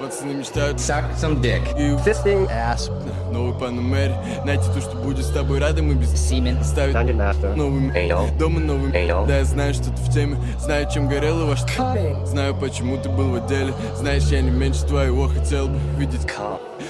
пацаны мечтают Suck some dick. и Fisting ass. новый Панамери. Найти то, что будет с тобой рады, мы без Semen. ставить Dungeon Master. новыми Anal. дома новыми. Anal. Да, я знаю, что ты в теме, знаю, чем горела ваш Cutting. знаю, почему ты был в отделе. Знаешь, я не меньше твоего хотел бы видеть.